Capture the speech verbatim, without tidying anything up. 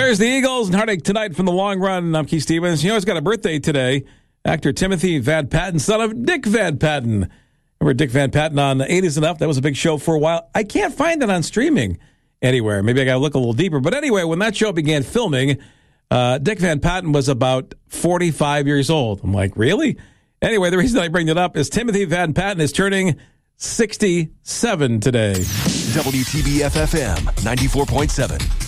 There's the Eagles and Heartache Tonight from the Long Run. I'm Keith Stevens. You know, he's got a birthday today. Actor Timothy Van Patten, son of Dick Van Patten. Remember Dick Van Patten on eight is Enough? That was a big show for a while. I can't find it on streaming anywhere. Maybe I got to look a little deeper. But anyway, when that show began filming, uh, Dick Van Patten was about forty-five years old. I'm like, really? Anyway, the reason I bring it up is Timothy Van Patten is turning sixty-seven today. W T B F F M ninety-four point seven.